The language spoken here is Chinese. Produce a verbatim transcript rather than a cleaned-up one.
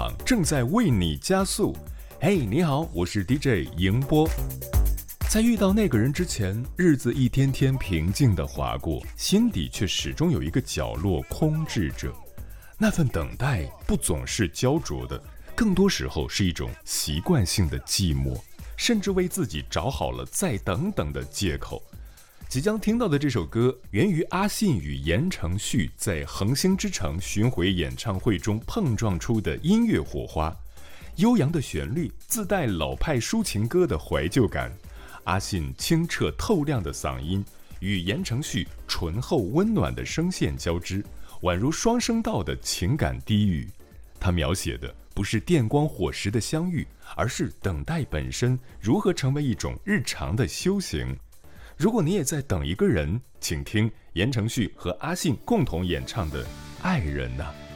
场正在为你加速。嘿，你好，我是 D J 迎波。在遇到那个人之前，日子一天天平静地划过，心底却始终有一个角落空置着。那份等待不总是焦灼的，更多时候是一种习惯性的寂寞，甚至为自己找好了再等等的借口。即将听到的这首歌源于阿信与言承旭在恒星之城巡回演唱会中碰撞出的音乐火花。悠扬的旋律自带老派抒情歌的怀旧感，阿信清澈透亮的嗓音与言承旭醇厚温暖的声线交织，宛如双声道的情感低语。他描写的不是电光火石的相遇，而是等待本身如何成为一种日常的修行。如果你也在等一个人，请听言承旭和阿信共同演唱的《爱人》啊。